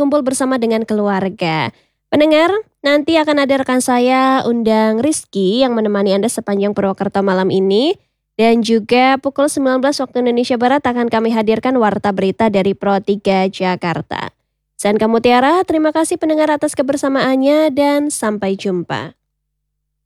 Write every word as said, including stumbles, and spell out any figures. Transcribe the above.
berkumpul bersama dengan keluarga. Pendengar, nanti akan ada rekan saya undang Rizky yang menemani Anda sepanjang Purwokerto malam ini. Dan juga pukul sembilan belas waktu Indonesia Barat akan kami hadirkan Warta Berita dari Pro tiga Jakarta. Saya Mutiara, terima kasih pendengar atas kebersamaannya dan sampai jumpa.